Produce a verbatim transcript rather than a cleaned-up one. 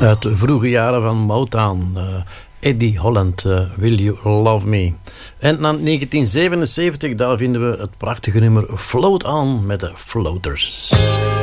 Uit de vroege jaren van Motown. Uh, Eddie Holland, uh, Will You Love Me. En na negentien zevenenzeventig, daar vinden we het prachtige nummer Float On met de Floaters.